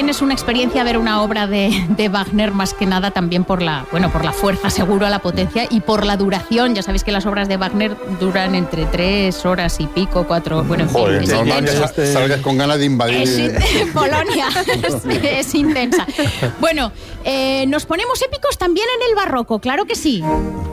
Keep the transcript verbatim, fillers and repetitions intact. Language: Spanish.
también es una experiencia ver una obra de, de Wagner, más que nada también por la, bueno, por la fuerza, seguro, la potencia y por la duración. Ya sabéis que las obras de Wagner duran entre tres horas y pico, cuatro, bueno, en Joder, fin, es normal que intenso. sa- salgas con ganas de invadir. Es, Polonia, es, es intensa. Bueno, eh, nos ponemos épicos también en el barroco, claro que sí.